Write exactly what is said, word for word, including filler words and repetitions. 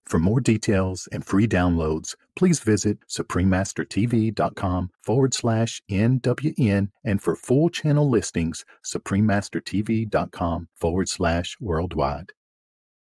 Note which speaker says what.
Speaker 1: For more details and free downloads, please visit suprememastertv.com forward slash NWN, and for full channel listings, suprememastertv.com forward slash worldwide.